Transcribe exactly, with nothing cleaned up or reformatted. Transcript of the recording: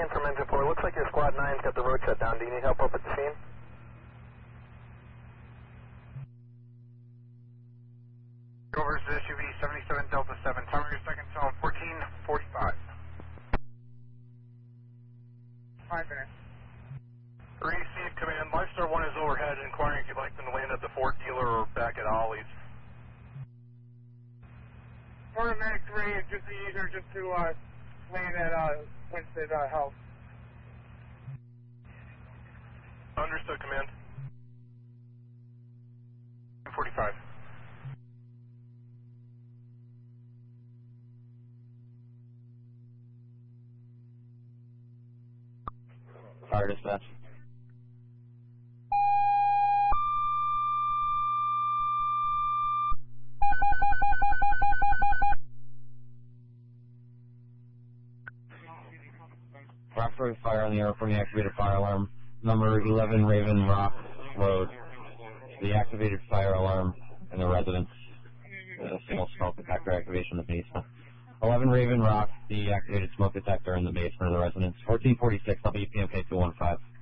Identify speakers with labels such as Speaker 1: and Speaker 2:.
Speaker 1: nine from engine four. Looks like your squad nine's got the road shut down. Do you need help up at the scene?
Speaker 2: Over to S U V seventy-seven Delta seven. Time of your second zone, fourteen forty-five. Five minutes.
Speaker 3: Receive command. Lifestar one is overhead, inquiring if you'd like them to land at the Ford dealer or back at Ollie's.
Speaker 2: Automatic three, it's just easier just to uh, land at uh, Winston uh, Health.
Speaker 3: Understood, command. forty-five.
Speaker 4: Fire dispatch. Roxbury fire on the air from the activated fire alarm. Number eleven Raven Rock Road. The activated fire alarm in the residence. The single smoke detector activation in the basement. eleven Raven Rock, the activated smoke detector in the basement of the residence. fourteen forty-six, W P M K two one five.